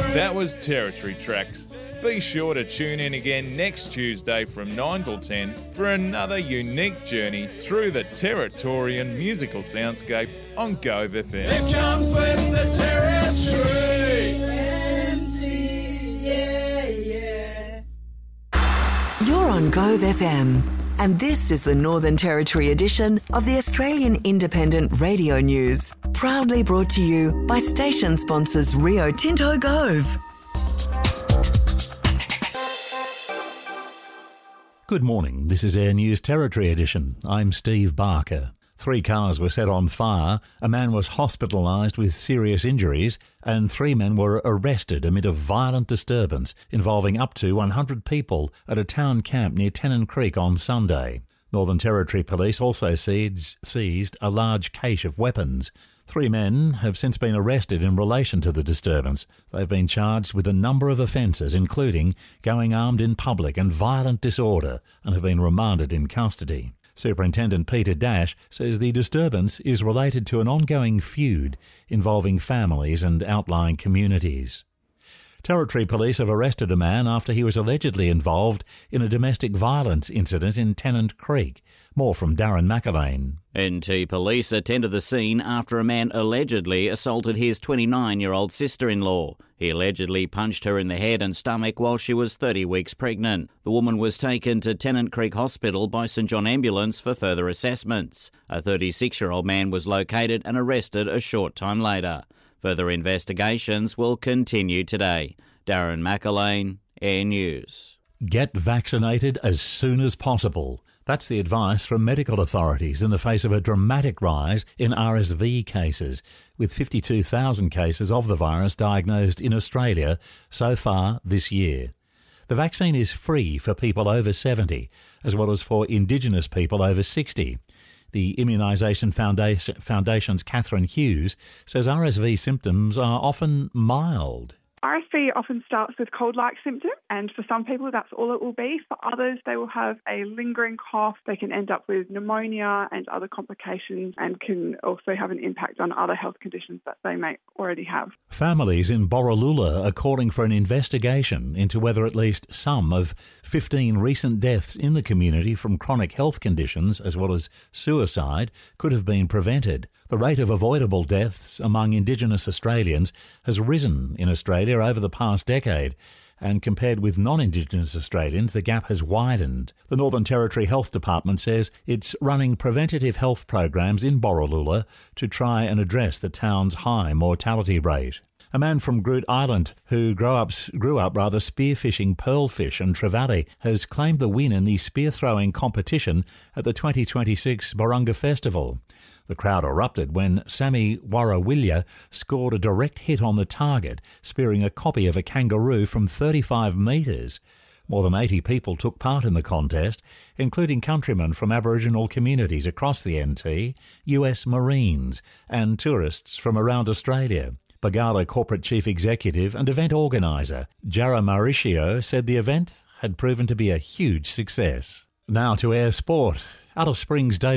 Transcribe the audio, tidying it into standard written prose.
That was Territory Tracks. Be sure to tune in again next Tuesday from 9 till 10 for another unique journey through the Territorian musical soundscape on Gove FM. It comes with the territory. You're on Gove FM, and this is the Northern Territory edition of the Australian Independent Radio News, proudly brought to you by station sponsors Rio Tinto Gove. Good morning, this is Air News Territory Edition. I'm Steve Barker. 3 cars were set on fire, a man was hospitalised with serious injuries, and 3 men were arrested amid a violent disturbance involving up to 100 people at a town camp near Tennant Creek on Sunday. Northern Territory Police also seized a large cache of weapons. 3 men have since been arrested in relation to the disturbance. They've been charged with a number of offences, including going armed in public and violent disorder, and have been remanded in custody. Superintendent Peter Dash says the disturbance is related to an ongoing feud involving families and outlying communities. Territory Police have arrested a man after he was allegedly involved in a domestic violence incident in Tennant Creek. More from Darren McElwain. NT Police attended the scene after a man allegedly assaulted his 29-year-old sister-in-law. He allegedly punched her in the head and stomach while she was 30 weeks pregnant. The woman was taken to Tennant Creek Hospital by St John Ambulance for further assessments. A 36-year-old man was located and arrested a short time later. Further investigations will continue today. Darren McElwain, Air News. Get vaccinated as soon as possible. That's the advice from medical authorities in the face of a dramatic rise in RSV cases, with 52,000 cases of the virus diagnosed in Australia so far this year. The vaccine is free for people over 70, as well as for Indigenous people over 60. The Immunisation Foundation's Catherine Hughes says RSV symptoms are often mild. RSV often starts with cold-like symptoms, and for some people that's all it will be. For others, they will have a lingering cough. They can end up with pneumonia and other complications, and can also have an impact on other health conditions that they may already have. Families in Borroloola are calling for an investigation into whether at least some of 15 recent deaths in the community from chronic health conditions, as well as suicide, could have been prevented. The rate of avoidable deaths among Indigenous Australians has risen in Australia over the past decade, and compared with non-Indigenous Australians, the gap has widened. The Northern Territory Health Department says it's running preventative health programs in Borroloola to try and address the town's high mortality rate. A man from Groote Island who grew up spearfishing pearlfish and trevally has claimed the win in the spear-throwing competition at the 2026 Barunga Festival. The crowd erupted when Sammy Warawilya scored a direct hit on the target, spearing a copy of a kangaroo from 35 metres. More than 80 people took part in the contest, including countrymen from Aboriginal communities across the NT, US Marines, and tourists from around Australia. Bagala Corporate Chief Executive and event organiser Jara Mauricio said the event had proven to be a huge success. Now to Air Sport. Alice Springs Day